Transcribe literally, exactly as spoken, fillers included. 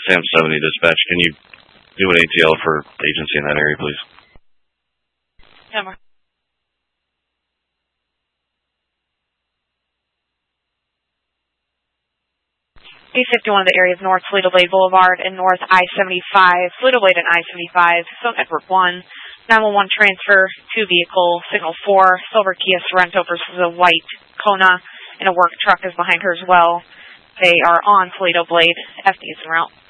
Sam seventy dispatch. Can you do an A T L for agency in that area, please? Yeah, Mark. B fifty-one of the area is North Toledo Blade Boulevard and North I seventy-five, Toledo Blade and I seventy-five, so Network one, nine one one transfer, two vehicle, signal four, silver Kia Sorento versus a white Kona, and a work truck is behind her as well. They are on Toledo Blade, F D is en route.